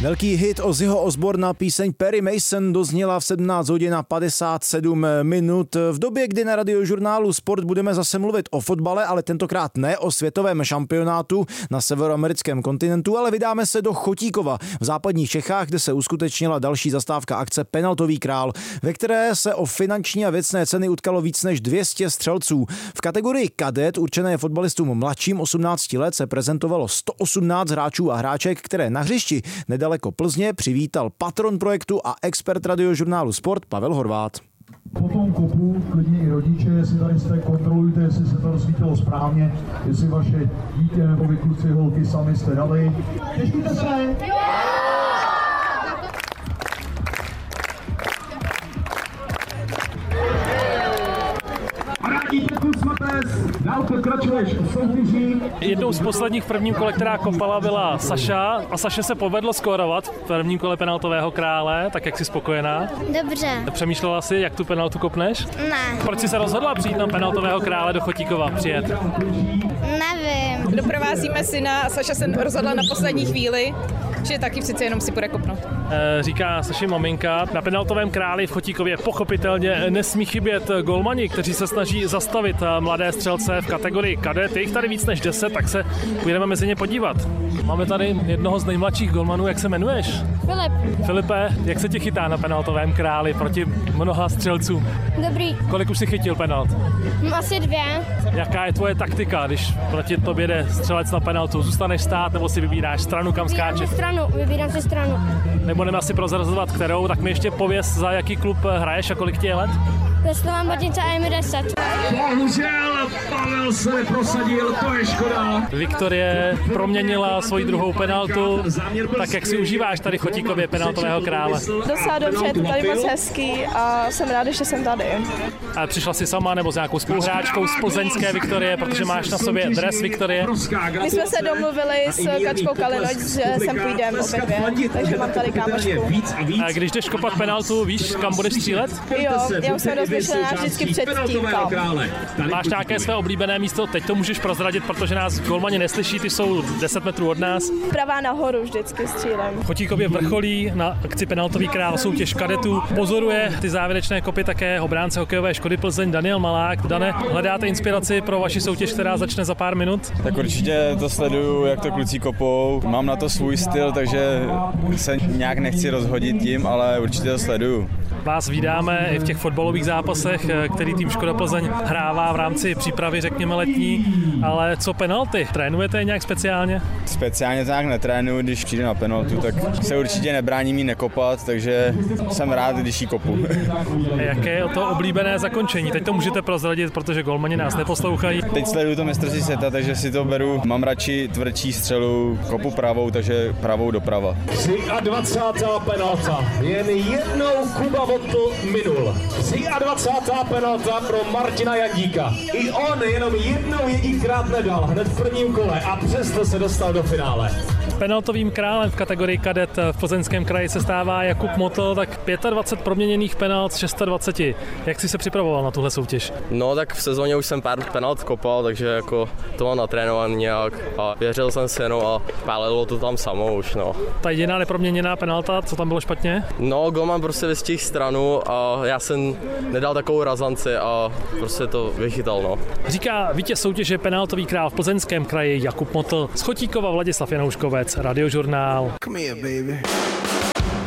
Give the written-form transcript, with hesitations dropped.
Velký hit Ozzyho Osborna, píseň Perry Mason dozněla v 17 hodin a 57 minut. V době, kdy na Radiožurnálu Sport budeme zase mluvit o fotbale, ale tentokrát ne o světovém šampionátu na severoamerickém kontinentu, ale vydáme se do Chotíkova v západních Čechách, kde se uskutečnila další zastávka akce Penaltový král, ve které se o finanční a věcné ceny utkalo víc než 200 střelců. V kategorii kadet určené fotbalistům mladším 18 let se prezentovalo 118 hráčů a hráček, které na hřišti nedaleko Plzně přivítal patron projektu a expert Radiožurnálu Sport Pavel Horvát. Po tom kopu klidně i rodiče, jestli tady jste, kontrolujte, jestli se to rozsvítilo správně, jestli vaše dítě nebo vy kluci, holky sami jste dali. Těšíte se? Jednou z posledních v prvním kole, která kopala, byla Saša a Saše se povedlo skórovat v prvním kole penaltového krále, tak jak jsi spokojená? Dobře. Přemýšlela jsi, jak tu penaltu kopneš? Ne. Proč jsi se rozhodla přijít na penaltového krále do Chotíkova přijet? Nevím. Doprovázíme syna a Saša se rozhodla na poslední chvíli, že taky přece jenom si bude kopnout. Říká Saši maminka. Na penaltovém králi v Chotíkově pochopitelně nesmí chybět golmani, kteří se snaží zastavit mladé střelce v kategorii kadet. Je jich tady víc než 10, tak se půjdeme mezi ně podívat. Máme tady jednoho z nejmladších golmanů, jak se jmenuješ? Filip. Filipe, jak se ti chytá na penaltovém králi proti mnoha střelcům? Dobrý. Kolik už si chytil penalt? Asi 2. Jaká je tvoje taktika, když proti tobě jde střelec na penaltu? Zůstaneš stát nebo si vybíráš stranu, kam skáčeš? Vybírám si stranu. Nebudeme asi prozrazovat kterou, tak mi ještě pověz, za jaký klub hraješ a kolik ti je let? Ve Slovan Batince a je mi 10. Bohužel Pavel se neprosadil, to je škoda. Viktorie proměnila svoji druhou penaltu, tak jak si užíváš tady Chotíkově penaltového krále? Docela dobře, je to tady moc hezký a jsem ráda, že jsem tady. A přišla jsi sama nebo s nějakou spoluhráčkou z plzeňské Viktorie, protože máš na sobě dres Viktorie? My jsme se domluvili s Kačkou Kalinoč, že sem půjdeme obě dvě, takže mám tady kámošku. A když jdeš kopat penaltu, víš, kam budeš střílet? Jo, já už jsem rozmyšlená vždycky předtím, kam. Máš nějaké své oblíbené místo? Teď to můžeš prozradit, protože nás golmani neslyší, ty jsou 10 metrů od nás. Pravá nahoru vždycky střílem. V Chotíkově vrcholí na akci Penaltový král soutěž kadetů. Pozoruje ty závěrečné kopy také obránce hokejové Škody Plzeň Daniel Malák. Dane, hledáte inspiraci pro vaši soutěž, která začne za pár minut? Tak určitě to sleduju, jak to kluci kopou. Mám na to svůj styl, takže se nějak nechci rozhodit tím, ale určitě to sleduju. Vás vídáme i v těch fotbalových zápasech, který tým Škoda Plzeň hrává v rámci přípravy, řekněme, letní, ale co penalty? Trénujete je nějak speciálně? Speciálně to nějak netrénuju, když přijde na penaltu, tak se určitě nebráním jí nekopat, takže jsem rád, když jí kopu. A jaké je to oblíbené zakončení? Teď to můžete prozradit, protože golmani nás neposlouchají. Teď sleduju to mistrovství světa, takže si to beru. Mám radši tvrdší střelu, kopu pravou, takže pravou doprava. 23. penalta. Jen jednou Kuba Votl minul. 23. penalta pro Martina Jandíka. I on jenom jednou jedinkrát nedal hned v prvním kole a přesto se dostal do finále. Penaltovým králem v kategorii kadet v Plzeňském kraji se stává Jakub Motl, tak 25 proměněných penalt z 26. Jak jsi se připravoval na tuhle soutěž? No tak v sezóně už jsem pár penalt kopal, takže jako to mám natrénovaný nějak a věřil jsem si a pálilo to tam samo už, no. Ta jediná neproměněná penalta, co tam bylo špatně? No, golman prostě vystihl stranu a já jsem nedal takovou razanci a prostě to vychytal, no. Říká vítěz soutěže Penaltový král v Plzeňském kraji Jakub Motl. Z Chotíkova Vladislav Janouškovec, Radiožurnál. Come here, baby.